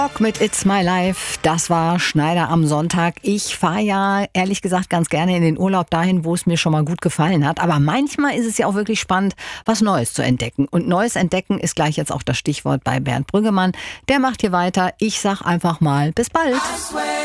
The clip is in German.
Mit It's My Life, das war Schneider am Sonntag. Ich fahre ja ehrlich gesagt ganz gerne in den Urlaub dahin, wo es mir schon mal gut gefallen hat. Aber manchmal ist es ja auch wirklich spannend, was Neues zu entdecken. Und Neues entdecken ist gleich jetzt auch das Stichwort bei Bernd Brüggemann. Der macht hier weiter. Ich sag einfach mal bis bald.